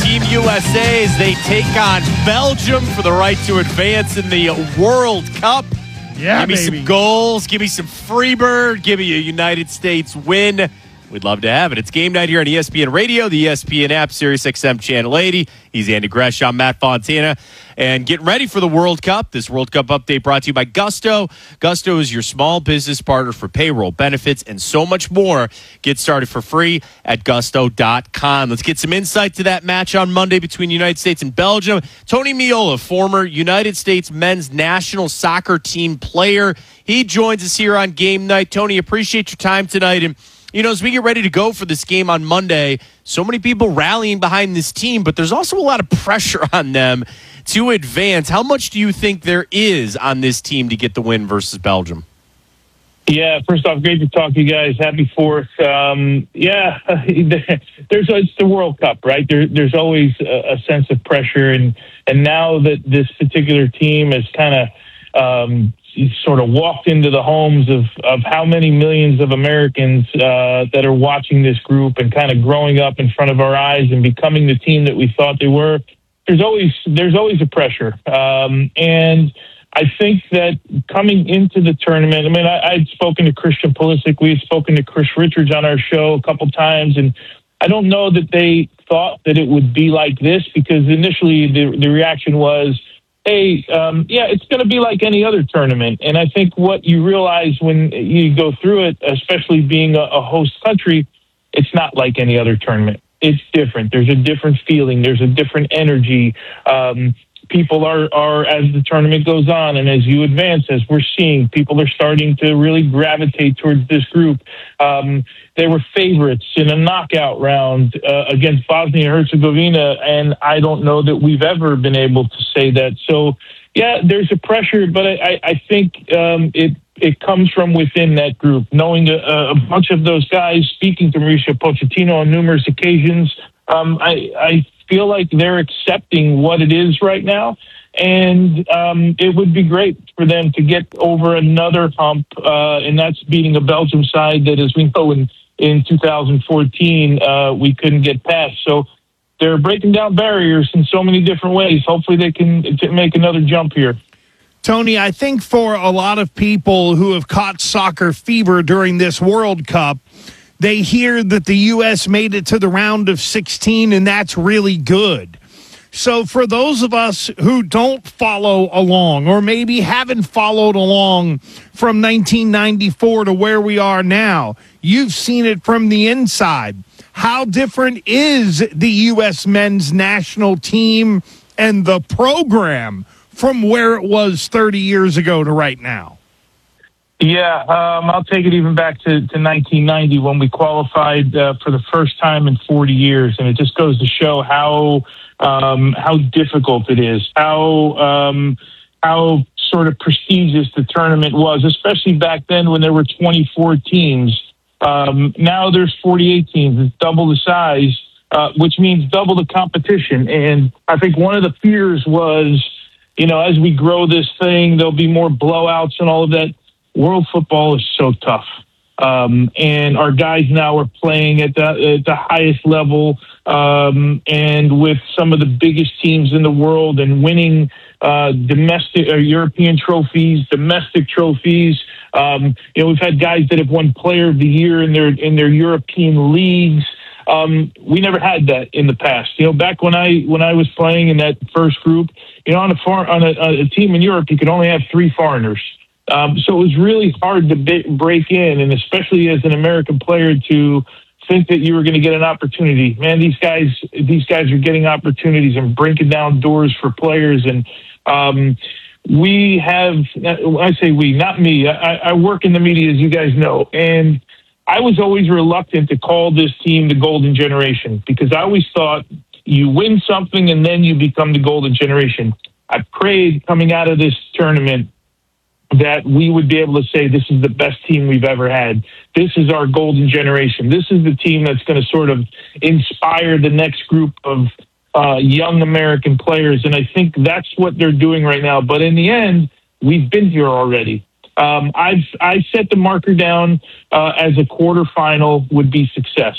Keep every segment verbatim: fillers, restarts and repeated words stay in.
Team U S A as they take on Belgium for the right to advance in the World Cup. Yeah, Give me baby. some goals. Give me some Freebird. Give me a United States win. We'd love to have it. It's game night here on E S P N Radio, the E S P N app, Sirius X M Channel eighty. He's Andy Gresh. I'm Matt Fontana. And getting ready for the World Cup. This World Cup update brought to you by Gusto. Gusto is your small business partner for payroll, benefits, and so much more. Get started for free at gusto dot com. Let's get some insight to that match on Monday between the United States and Belgium. Tony Meola, former United States men's national soccer team player. He joins us here on game night. Tony, appreciate your time tonight. And you know, as we get ready to go for this game on Monday, so many people rallying behind this team, but there's also a lot of pressure on them to advance. How much do you think there is on this team to get the win versus Belgium? Yeah, first off, great to talk to you guys. Happy Fourth. Um, yeah, there's it's the World Cup, right? There, there's always a, a sense of pressure, and and now that this particular team is kind of um, sort of walked into the homes of, of how many millions of Americans uh, that are watching this group and kind of growing up in front of our eyes and becoming the team that we thought they were. There's always there's always a pressure, um, and I think that coming into the tournament, I mean, I, I'd spoken to Christian Pulisic, we had spoken to Chris Richards on our show a couple times, and I don't know that they thought that it would be like this, because initially the, the reaction was, hey, um, yeah, it's going to be like any other tournament. And I think what you realize when you go through it, especially being a, a host country, it's not like any other tournament. It's different. There's a different feeling. There's a different energy. Um, people are, are, as the tournament goes on and as you advance, as we're seeing, people are starting to really gravitate towards this group. Um, they were favorites in a knockout round uh, against Bosnia and Herzegovina, and I don't know that we've ever been able to say that. So, yeah, there's a pressure, but I, I think um, it it comes from within that group. Knowing a, a bunch of those guys, speaking to Mauricio Pochettino on numerous occasions, um, I, I feel like they're accepting what it is right now. And um, it would be great for them to get over another hump, uh, and that's beating a Belgium side that, as we know, in, in two thousand fourteen, uh, we couldn't get past. So they're breaking down barriers in so many different ways. Hopefully they can t- make another jump here. Tony, I think for a lot of people who have caught soccer fever during this World Cup, they hear that the U S made it to the round of sixteen, and that's really good. So for those of us who don't follow along, or maybe haven't followed along from nineteen ninety-four to where we are now, you've seen it from the inside. How different is the U S men's national team and the program from where it was thirty years ago to right now? Yeah, um, I'll take it even back to, to nineteen ninety when we qualified uh, for the first time in forty years. And it just goes to show how um, how difficult it is, how um, how sort of prestigious the tournament was, especially back then when there were twenty-four teams. Um, now there's forty-eight teams. It's double the size, uh, which means double the competition. And I think one of the fears was, you know, as we grow this thing, there'll be more blowouts and all of that. World football is so tough. Um, and our guys now are playing at the, at the highest level um, and with some of the biggest teams in the world and winning uh, domestic or European trophies, domestic trophies. Um, you know, we've had guys that have won Player of the Year in their in their European leagues. Um, we never had that in the past. You know, back when I when I was playing in that first group, you know, on a far, on a, a team in Europe, you could only have three foreigners. Um, so it was really hard to b- break in, and especially as an American player, to think that you were going to get an opportunity. Man, these guys, these guys are getting opportunities and breaking down doors for players. And um, we have, I say we, not me. I, I work in the media, as you guys know, and I was always reluctant to call this team the Golden Generation, because I always thought you win something and then you become the Golden Generation. I prayed coming out of this tournament that we would be able to say this is the best team we've ever had. This is our golden generation. This is the team that's going to sort of inspire the next group of uh, young American players. And I think that's what they're doing right now. But in the end, we've been here already. Um, I've I set the marker down uh, as a quarterfinal would be success.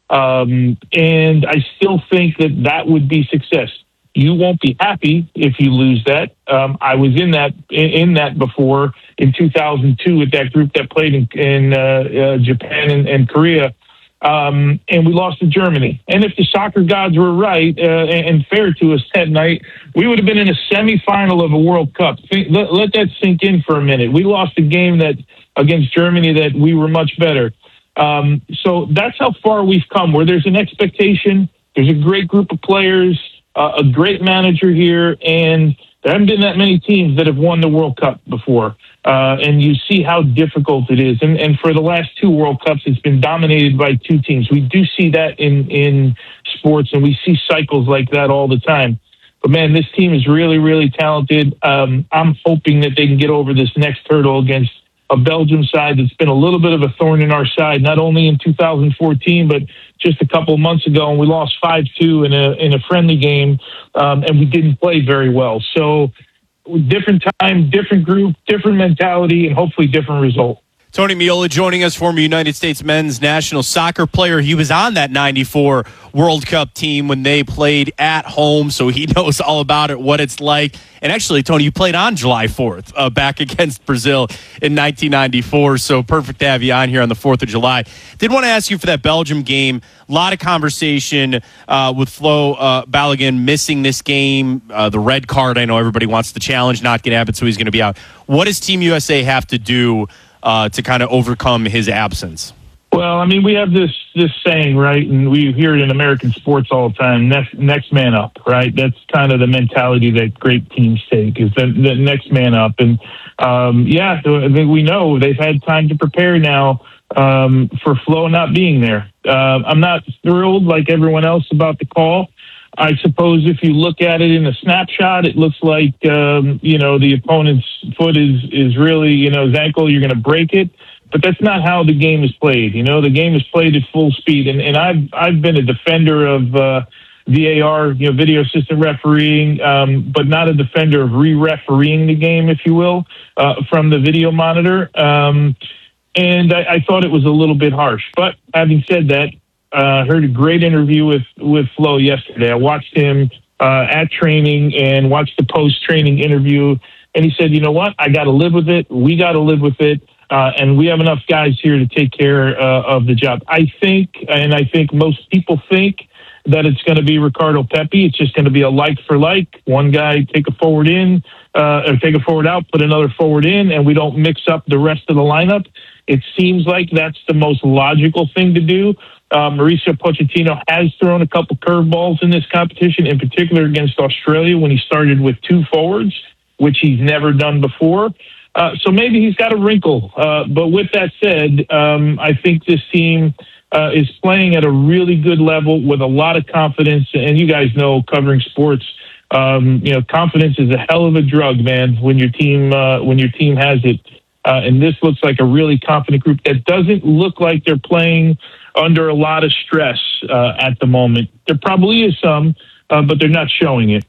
Um, and I still think that that would be success. You won't be happy if you lose that. Um, I was in that in that before in two thousand two with that group that played in, in uh, uh, Japan and, and Korea, um, and we lost to Germany. And if the soccer gods were right uh, and, and fair to us that night, we would have been in a semifinal of a World Cup. Think, let, let that sink in for a minute. We lost a game that against Germany that we were much better. Um, so that's how far we've come. Where there's an expectation, there's a great group of players. Uh, a great manager here, and there haven't been that many teams that have won the World Cup before. Uh, and you see how difficult it is. And, and for the last two World Cups, it's been dominated by two teams. We do see that in, in sports, and we see cycles like that all the time. But, man, this team is really, really talented. Um, I'm hoping that they can get over this next hurdle against a Belgium side that's been a little bit of a thorn in our side, not only in two thousand fourteen, but just a couple of months ago, and we lost five two in a in a friendly game, um, and we didn't play very well. So different time, different group, different mentality, and hopefully different result. Tony Meola joining us, former United States men's national soccer player. He was on that ninety-four World Cup team when they played at home, so he knows all about it, what it's like. And actually, Tony, you played on July fourth uh, back against Brazil in nineteen ninety-four, so perfect to have you on here on the fourth of July. Did want to ask you for that Belgium game. A lot of conversation uh, with Flo uh, Balogun missing this game, uh, the red card. I know everybody wants the challenge, not going to happen, so he's going to be out. What does Team U S A have to do Uh, to kind of overcome his absence? Well, I mean, we have this this saying, right, and we hear it in American sports all the time, next, next man up, right? That's kind of the mentality that great teams take, is the, the next man up. And, um, yeah, I think we know they've had time to prepare now um, for Flo not being there. Uh, I'm not thrilled like everyone else about the call. I suppose if you look at it in a snapshot, it looks like, um, you know, the opponent's foot is, is really, you know, his ankle, you're going to break it. But that's not how the game is played. You know, the game is played at full speed. And, and I've, I've been a defender of uh, V A R, you know, video assistant refereeing, um, but not a defender of re-refereeing the game, if you will, uh, from the video monitor. Um, and I, I thought it was a little bit harsh. But having said that, I uh, heard a great interview with, with Flo yesterday. I watched him uh, at training and watched the post-training interview. And he said, you know what? I got to live with it. We got to live with it. Uh, and we have enough guys here to take care uh, of the job. I think, and I think most people think, that it's going to be Ricardo Pepi. It's just going to be a like for like. One guy take a forward in, uh, or take a forward out, put another forward in, and we don't mix up the rest of the lineup. It seems like that's the most logical thing to do. Uh, Mauricio Pochettino has thrown a couple curveballs in this competition, in particular against Australia when he started with two forwards, which he's never done before. Uh, so maybe he's got a wrinkle. Uh, but with that said, um, I think this team uh, is playing at a really good level with a lot of confidence. And you guys know, covering sports, um, you know, confidence is a hell of a drug, man, when your team uh, when your team has it. Uh, and this looks like a really confident group that doesn't look like they're playing under a lot of stress uh, at the moment. There probably is some, uh, but they're not showing it.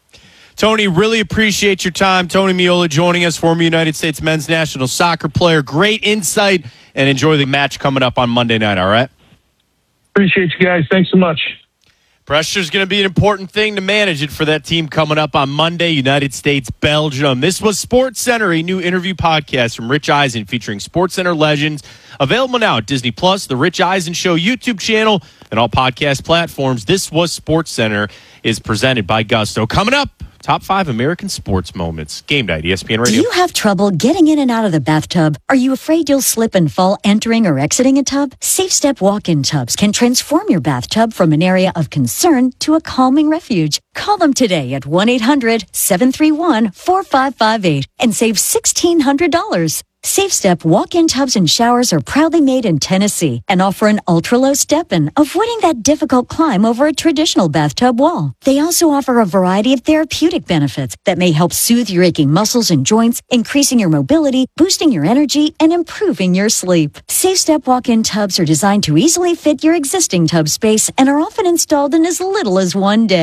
Tony, really appreciate your time. Tony Meola joining us, former United States men's national soccer player. Great insight, and enjoy the match coming up on Monday night, all right? Appreciate you guys. Thanks so much. Pressure's going to be an important thing to manage it for that team coming up on Monday, United States, Belgium. This was SportsCenter, a new interview podcast from Rich Eisen featuring SportsCenter legends. Available now at Disney Plus, the Rich Eisen Show YouTube channel, and all podcast platforms. This was SportsCenter is presented by Gusto. Coming up, top five American sports moments. Game night, E S P N Radio. Do you have trouble getting in and out of the bathtub? Are you afraid you'll slip and fall entering or exiting a tub? Safe Step walk-in tubs can transform your bathtub from an area of concern to a calming refuge. Call them today at one eight hundred seven three one four five five eight and save sixteen hundred dollars. Safe Step walk-in tubs and showers are proudly made in Tennessee and offer an ultra-low step-in, avoiding that difficult climb over a traditional bathtub wall. They also offer a variety of therapeutic benefits that may help soothe your aching muscles and joints, increasing your mobility, boosting your energy, and improving your sleep. Safe Step walk-in tubs are designed to easily fit your existing tub space and are often installed in as little as one day.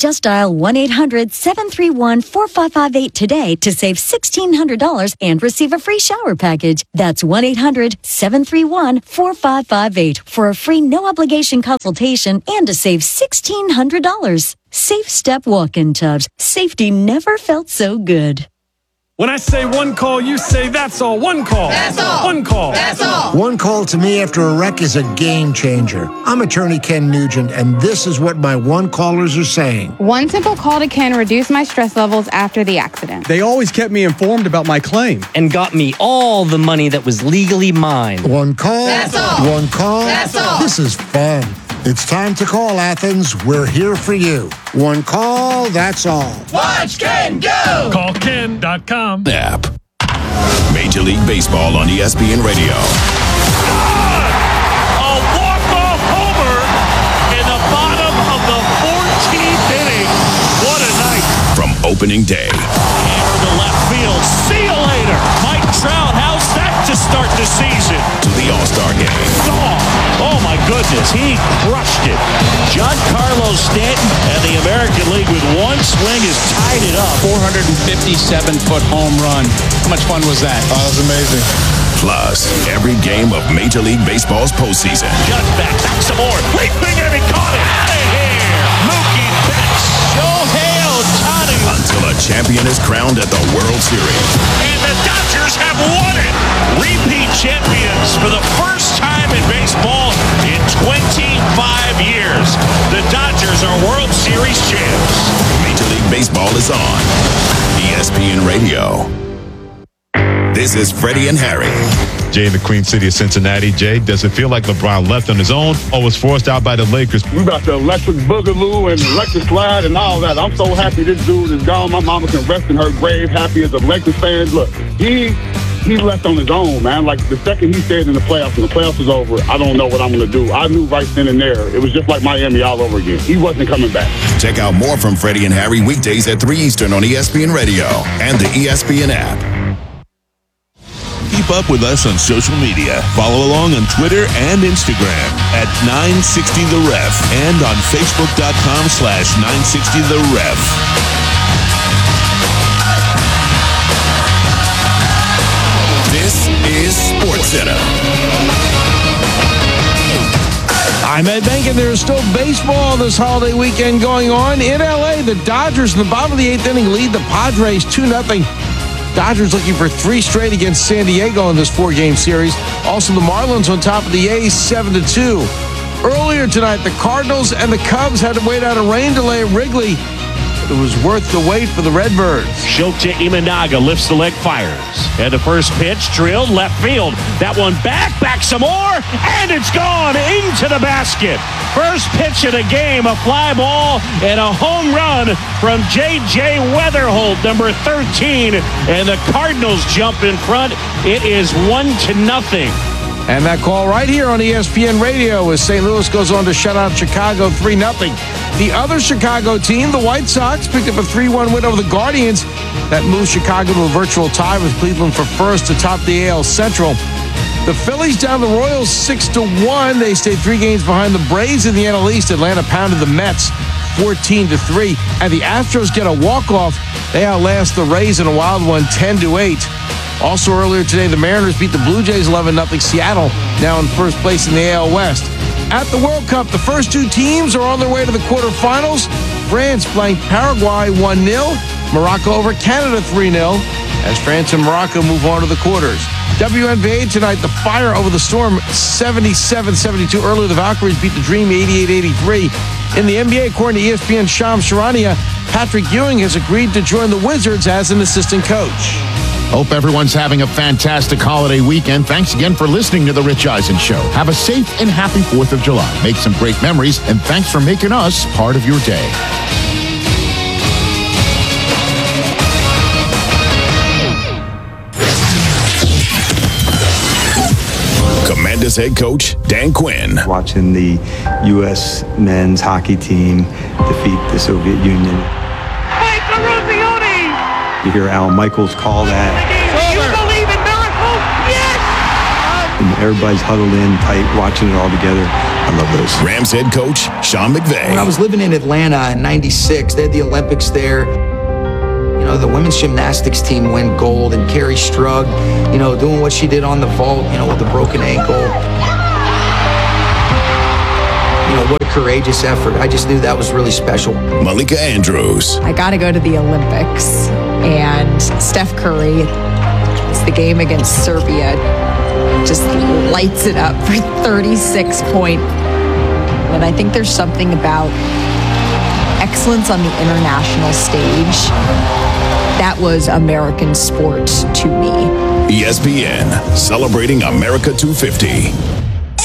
Just dial one eight hundred seven three one four five five eight today to save sixteen hundred dollars and receive a free shower package. That's one eight hundred seven three one four five five eight for a free no-obligation consultation and to save sixteen hundred dollars. Safe Step Walk-In Tubs. Safety never felt so good. When I say one call, you say that's all. One call. That's all. One call. That's all. One call to me after a wreck is a game changer. I'm attorney Ken Nugent, and this is what my one callers are saying. One simple call to Ken reduced my stress levels after the accident. They always kept me informed about my claim. And got me all the money that was legally mine. One call. That's all. One call. That's all. This is fun. It's time to call, Athens. We're here for you. One call, that's all. Watch Ken go. Call Ken dot com. App. Major League Baseball on E S P N Radio. A walk-off homer in the bottom of the fourteenth inning. What a night. From opening day. Hammer to left field. See you later. Mike Trout, how's that to start the season? To the All-Star game. Oh, oh my goodness, he crushed it. Giancarlo Stanton and the American League with one swing has tied it up. four hundred fifty-seven foot home run. How much fun was that? Oh, that was amazing. Plus, every game of Major League Baseball's postseason. Just back, back some more. Leaping and he caught it. Out of here. Mookie Betts. Shohei Ohtani. Until a champion is crowned at the World Series. And the Dodgers have won it. Repeat champions for the first time in baseball in twenty-five years. The Dodgers are World Series champs. Major League Baseball is on E S P N Radio. This is Freddie and Harry. Jay in the Queen City of Cincinnati. Jay, does it feel like LeBron left on his own or was forced out by the Lakers? We about the electric boogaloo and electric slide and all that. I'm so happy this dude is gone. My mama can rest in her grave, happy as a Lakers fan. Look, he he left on his own, man. Like the second he stayed in the playoffs and the playoffs was over, I don't know what I'm going to do. I knew right then and there. It was just like Miami all over again. He wasn't coming back. Check out more from Freddie and Harry weekdays at three Eastern on E S P N Radio and the E S P N app. Keep up with us on social media. Follow along on Twitter and Instagram at nine sixty the ref and on Facebook.com slash 960 the ref. This is SportsCenter. I'm Ed Benkin. There's still baseball this holiday weekend going on. In L A, the Dodgers in the bottom of the eighth inning lead the Padres two nothing. Dodgers looking for three straight against San Diego in this four-game series. Also, the Marlins on top of the A's seven to two. Earlier tonight, the Cardinals and the Cubs had to wait out a rain delay at Wrigley. It was worth the wait for the Redbirds. Shota Imanaga lifts the leg, fires. And the first pitch drilled left field. That one back, back some more, and it's gone into the basket. First pitch of the game, a fly ball and a home run from J J Weatherholt, number thirteen. And the Cardinals jump in front. It is one to nothing. And that call right here on E S P N Radio as Saint Louis goes on to shut out Chicago three nothing. The other Chicago team, the White Sox, picked up a three one win over the Guardians. That moves Chicago to a virtual tie with Cleveland for first atop the A L Central. The Phillies down the Royals six to one. They stay three games behind the Braves in the N L East. Atlanta pounded the Mets fourteen to three. And the Astros get a walk-off. They outlast the Rays in a wild one ten to eight. Also earlier today, the Mariners beat the Blue Jays eleven nothing. Seattle now in first place in the A L West. At the World Cup, the first two teams are on their way to the quarterfinals. France blanked Paraguay one nil. Morocco over Canada three nil. As France and Morocco move on to the quarters. W N B A tonight, the Fire over the Storm seventy-seven seventy-two. Earlier, the Valkyries beat the Dream eighty-eight eighty-three. In the N B A, according to E S P N's Shams Charania, Patrick Ewing has agreed to join the Wizards as an assistant coach. Hope everyone's having a fantastic holiday weekend. Thanks again for listening to The Rich Eisen Show. Have a safe and happy fourth of July. Make some great memories, and thanks for making us part of your day. Commanders head coach Dan Quinn. Watching the U S men's hockey team defeat the Soviet Union. You hear Al Michaels call that. You believe in miracles? Yes! And everybody's huddled in tight, watching it all together. I love those. Rams head coach Sean McVay. When I was living in Atlanta in ninety-six, they had the Olympics there. You know, the women's gymnastics team went gold, and Carrie Strug, you know, doing what she did on the vault, you know, with the broken ankle. You know, what a courageous effort. I just knew that was really special. Malika Andrews. I got to go to the Olympics. And Steph Curry, it's the game against Serbia, just lights it up for thirty-six point. And I think there's something about excellence on the international stage. That was American sports to me. E S P N, celebrating America two fifty.